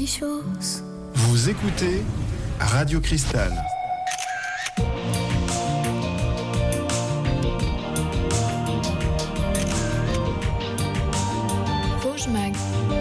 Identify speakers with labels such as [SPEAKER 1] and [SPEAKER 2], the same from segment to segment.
[SPEAKER 1] choses.
[SPEAKER 2] Vous écoutez Radio Cristal.
[SPEAKER 1] Vosges Mag.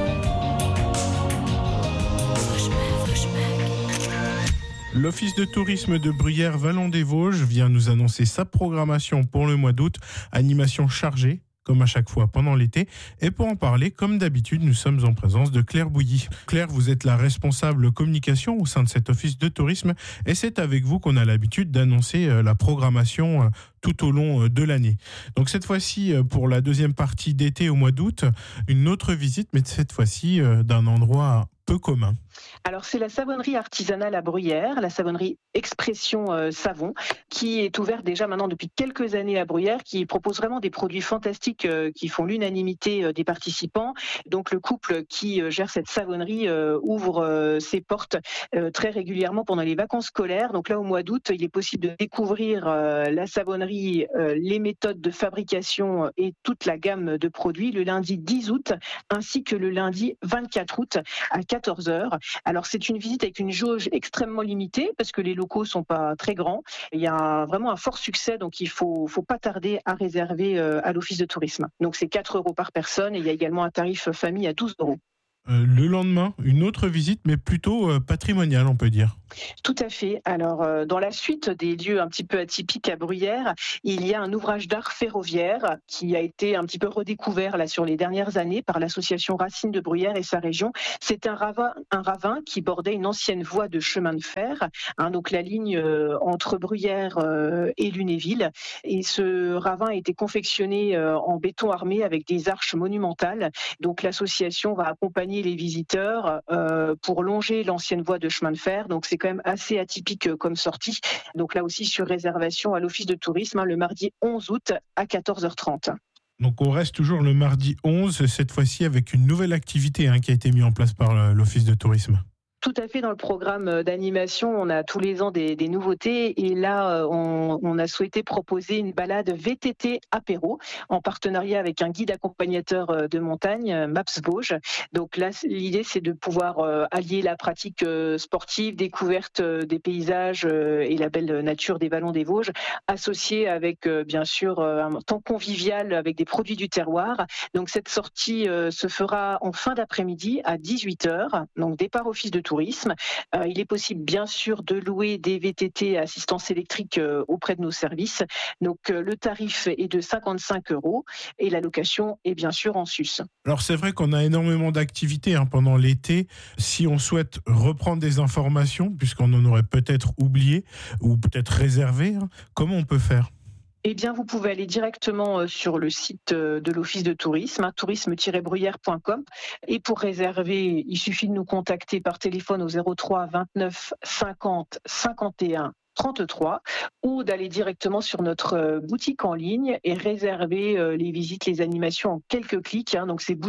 [SPEAKER 3] L'Office de tourisme de Bruyères-Vallon-des-Vosges vient nous annoncer sa programmation pour le mois d'août. Animation chargée, comme à chaque fois pendant l'été. Et pour en parler, comme d'habitude, nous sommes en présence de Claire Bouilly. Claire, vous êtes la responsable communication au sein de cet Office de tourisme. Et c'est avec vous qu'on a l'habitude d'annoncer la programmation tout au long de l'année. Donc cette fois-ci, pour la deuxième partie d'été au mois d'août, une autre visite, mais cette fois-ci d'un endroit peu commun.
[SPEAKER 4] Alors c'est la savonnerie artisanale à Bruyères, la savonnerie Expression Savon, qui est ouverte déjà maintenant depuis quelques années à Bruyères, qui propose vraiment des produits fantastiques qui font l'unanimité des participants. Donc le couple qui gère cette savonnerie ouvre ses portes très régulièrement pendant les vacances scolaires. Donc là au mois d'août, il est possible de découvrir la savonnerie, les méthodes de fabrication et toute la gamme de produits le lundi 10 août ainsi que le lundi 24 août à 14h. Alors c'est une visite avec une jauge extrêmement limitée parce que les locaux sont pas très grands. Il y a vraiment un fort succès, donc il faut pas tarder à réserver à l'Office de tourisme. Donc c'est 4 € par personne et il y a également un tarif famille à 12 €.
[SPEAKER 3] Le lendemain, une autre visite, mais plutôt patrimoniale, on peut dire.
[SPEAKER 4] Tout à fait. Alors, dans la suite des lieux un petit peu atypiques à Bruyères, il y a un ouvrage d'art ferroviaire qui a été un petit peu redécouvert là sur les dernières années par l'association Racine de Bruyères et sa région. C'est un ravin qui bordait une ancienne voie de chemin de fer, donc la ligne entre Bruyères et Lunéville. Et ce ravin a été confectionné en béton armé avec des arches monumentales. Donc l'association va accompagner les visiteurs pour longer l'ancienne voie de chemin de fer. Donc c'est quand même assez atypique comme sortie. Donc là aussi sur réservation à l'Office de tourisme le mardi 11 août à 14h30.
[SPEAKER 3] Donc on reste toujours le mardi 11, cette fois-ci avec une nouvelle activité qui a été mise en place par l'Office de tourisme.
[SPEAKER 4] Tout à fait, dans le programme d'animation, on a tous les ans des nouveautés et là, on a souhaité proposer une balade VTT apéro en partenariat avec un guide accompagnateur de montagne, Maps Vosges. Donc là, l'idée, c'est de pouvoir allier la pratique sportive, découverte des paysages et la belle nature des vallons des Vosges, associée avec, bien sûr, un temps convivial avec des produits du terroir. Donc cette sortie se fera en fin d'après-midi à 18h, donc départ Office de tourisme. Il est possible bien sûr de louer des VTT à assistance électrique auprès de nos services. Donc le tarif est de 55 € et la location est bien sûr en sus.
[SPEAKER 3] Alors c'est vrai qu'on a énormément d'activités pendant l'été. Si on souhaite reprendre des informations, puisqu'on en aurait peut-être oublié ou peut-être réservé, comment on peut faire ?
[SPEAKER 4] Eh bien, vous pouvez aller directement sur le site de l'Office de tourisme, tourisme-bruyères.com. Et pour réserver, il suffit de nous contacter par téléphone au 03 29 50 51 33 ou d'aller directement sur notre boutique en ligne et réserver les visites, les animations en quelques clics. Donc, c'est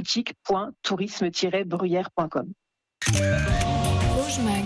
[SPEAKER 4] boutique.tourisme-bruyères.com.
[SPEAKER 1] Vosges Mag.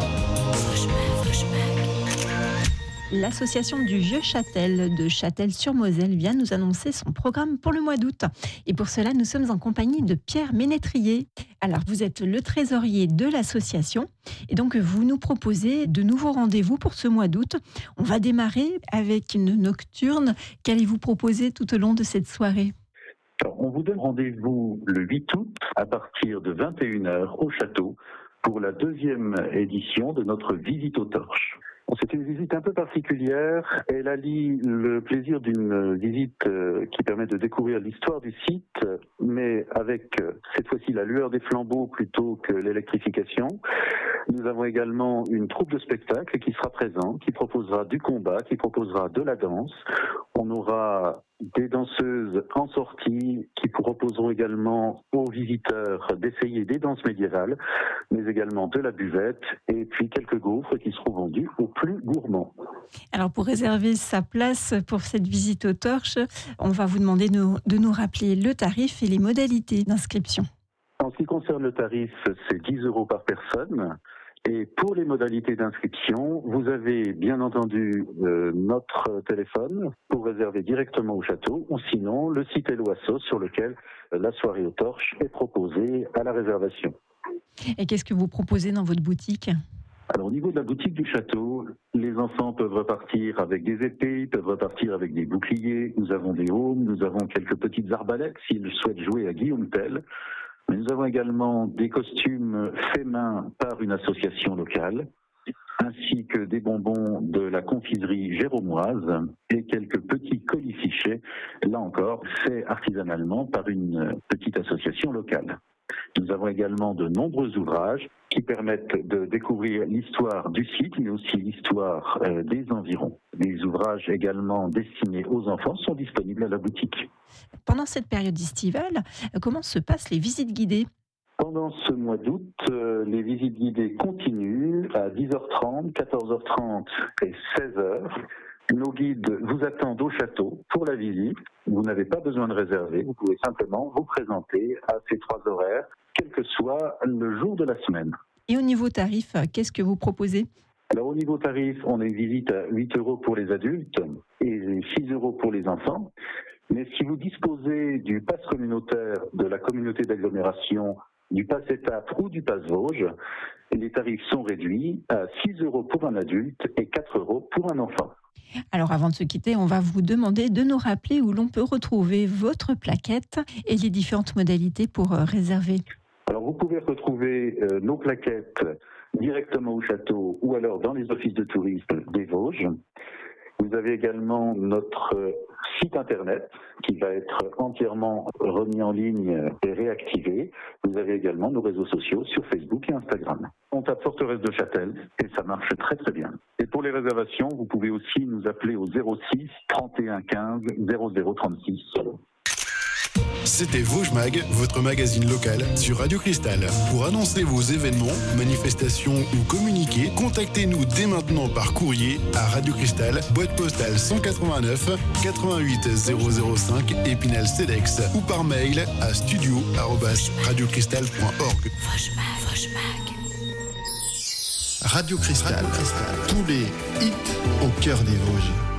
[SPEAKER 5] L'association du Vieux-Châtel de Châtel-sur-Moselle vient nous annoncer son programme pour le mois d'août. Et pour cela, nous sommes en compagnie de Pierre Ménétrier. Alors, vous êtes le trésorier de l'association et donc vous nous proposez de nouveaux rendez-vous pour ce mois d'août. On va démarrer avec une nocturne. Qu'allez-vous proposer tout au long de cette soirée ?
[SPEAKER 6] Alors, on vous donne rendez-vous le 8 août à partir de 21h au château pour la deuxième édition de notre visite aux torches. C'est une visite un peu particulière. Elle allie le plaisir d'une visite qui permet de découvrir l'histoire du site, mais avec cette fois-ci la lueur des flambeaux plutôt que l'électrification. Nous avons également une troupe de spectacle qui sera présente, qui proposera du combat, qui proposera de la danse. On aura des danseuses en sortie qui proposeront également aux visiteurs d'essayer des danses médiévales, mais également de la buvette et puis quelques gaufres qui seront vendus aux plus gourmands.
[SPEAKER 5] Alors pour réserver sa place pour cette visite aux torches, on va vous demander de nous rappeler le tarif et les modalités d'inscription.
[SPEAKER 6] En ce qui concerne le tarif, c'est 10 € par personne. Et pour les modalités d'inscription, vous avez bien entendu notre téléphone pour réserver directement au château, ou sinon le site Helloasso sur lequel la soirée aux torches est proposée à la réservation.
[SPEAKER 5] Et qu'est-ce que vous proposez dans votre boutique ?
[SPEAKER 6] Alors au niveau de la boutique du château, les enfants peuvent repartir avec des épées, peuvent repartir avec des boucliers, nous avons des aumes, nous avons quelques petites arbalètes s'ils souhaitent jouer à Guillaume Tell. Mais nous avons également des costumes faits main par une association locale, ainsi que des bonbons de la confiserie géromoise et quelques petits colis fichés, là encore faits artisanalement par une petite association locale. Nous avons également de nombreux ouvrages qui permettent de découvrir l'histoire du site, mais aussi l'histoire des environs. Les ouvrages également destinés aux enfants sont disponibles à la boutique.
[SPEAKER 5] Pendant cette période estivale, comment se passent les visites guidées ?
[SPEAKER 6] Pendant ce mois d'août, les visites guidées continuent à 10h30, 14h30 et 16h. Nos guides vous attendent au château pour la visite. Vous n'avez pas besoin de réserver, vous pouvez simplement vous présenter à ces 3 horaires, quel que soit le jour de la semaine.
[SPEAKER 5] Et au niveau tarif, qu'est-ce que vous proposez ?
[SPEAKER 6] Alors au niveau tarif, on a une visite à 8 € pour les adultes et 6 € pour les enfants. Mais si vous disposez du pass communautaire de la communauté d'agglomération, du pass étape ou du pass Vosges, les tarifs sont réduits à 6 € pour un adulte et 4 € pour un enfant.
[SPEAKER 5] Alors avant de se quitter, on va vous demander de nous rappeler où l'on peut retrouver votre plaquette et les différentes modalités pour réserver.
[SPEAKER 6] Alors vous pouvez retrouver nos plaquettes directement au château ou alors dans les offices de tourisme des Vosges. Vous avez également notre site internet qui va être entièrement remis en ligne et réactivé. Vous avez également nos réseaux sociaux sur Facebook et Instagram. On tape Forteresse de Châtel et ça marche très très bien. Et pour les réservations, vous pouvez aussi nous appeler au 06 31 15 00 36.
[SPEAKER 2] C'était Vosges Mag, votre magazine local sur Radio Cristal. Pour annoncer vos événements, manifestations ou communiquer, contactez-nous dès maintenant par courrier à Radio Cristal, boîte postale 189 88 005 Épinal-Cedex ou par mail à studio@radiocristal.org. Radio Cristal, tous les hits au cœur des Vosges.